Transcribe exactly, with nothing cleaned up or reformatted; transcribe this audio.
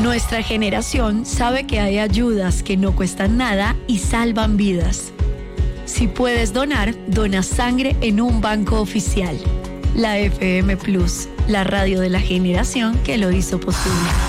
Nuestra generación sabe que hay ayudas que no cuestan nada y salvan vidas. Si puedes donar, dona sangre en un banco oficial. La F M Plus, la radio de la generación que lo hizo posible.